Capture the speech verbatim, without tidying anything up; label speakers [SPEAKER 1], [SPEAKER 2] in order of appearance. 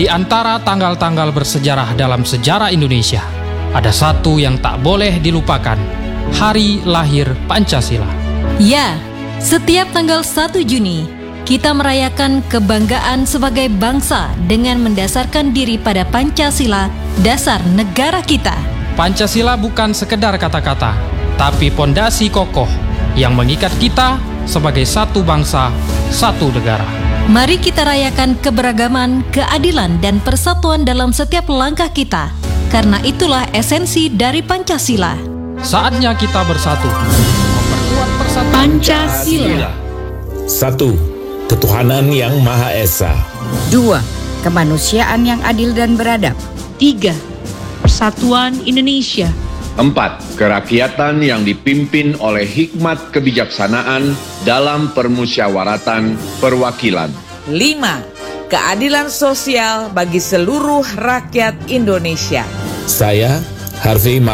[SPEAKER 1] Di antara tanggal-tanggal bersejarah dalam sejarah Indonesia, ada satu yang tak boleh dilupakan, hari lahir Pancasila.
[SPEAKER 2] Ya, setiap tanggal satu Juni, kita merayakan kebanggaan sebagai bangsa dengan mendasarkan diri pada Pancasila, dasar negara kita.
[SPEAKER 1] Pancasila bukan sekedar kata-kata, tapi pondasi kokoh yang mengikat kita sebagai satu bangsa, satu negara.
[SPEAKER 2] Mari kita rayakan keberagaman, keadilan, dan persatuan dalam setiap langkah kita, karena itulah esensi dari Pancasila.
[SPEAKER 1] Saatnya kita bersatu, memperkuat persatuan
[SPEAKER 3] Pancasila.
[SPEAKER 4] Satu, ketuhanan yang Maha Esa.
[SPEAKER 5] Dua, kemanusiaan yang adil dan beradab.
[SPEAKER 3] Tiga, persatuan Indonesia.
[SPEAKER 6] Empat, kerakyatan yang dipimpin oleh hikmat kebijaksanaan dalam permusyawaratan perwakilan.
[SPEAKER 7] Lima, keadilan sosial bagi seluruh rakyat Indonesia.
[SPEAKER 4] Saya, Harvey Mal